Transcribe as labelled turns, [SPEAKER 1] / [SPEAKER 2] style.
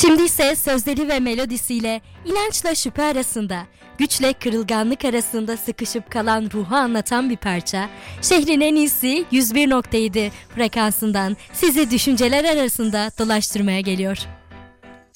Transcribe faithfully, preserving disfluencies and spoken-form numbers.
[SPEAKER 1] Şimdi ise sözleri ve melodisiyle inançla şüphe arasında, güçle kırılganlık arasında sıkışıp kalan ruhu anlatan bir parça, şehrin en iyisi yüz bir nokta yedi frekansından sizi düşünceler arasında dolaştırmaya geliyor.